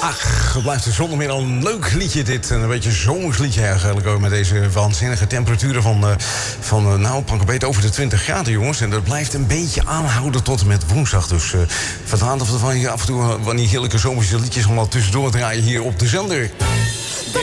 Ach, het blijft zonder meer een leuk liedje dit. Een beetje zomers liedje eigenlijk ook. Met deze waanzinnige temperaturen van pak een beetje over de 20 graden, jongens. En dat blijft een beetje aanhouden tot en met woensdag. Dus vandaar dat we van hier af en toe van die heerlijke zomerse liedjes allemaal tussendoor draaien hier op de zender.